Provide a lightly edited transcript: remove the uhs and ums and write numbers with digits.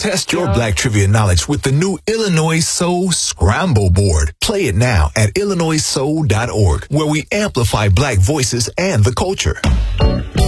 Test your Black trivia knowledge with the new Illinois Soul Scramble Board. Play it now at illinoissoul.org, where we amplify Black voices and the culture.